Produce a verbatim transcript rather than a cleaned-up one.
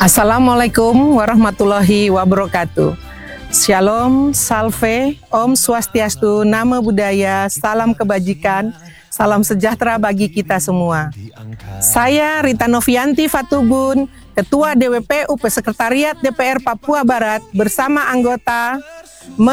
Assalamualaikum warahmatullahi wabarakatuh. Shalom, salve, Om Swastiastu, Namo Buddhaya, salam kebajikan, salam sejahtera bagi kita semua. Saya Rita Novianti Fatubun, Ketua D W P U P Sekretariat D P R Papua Barat bersama anggota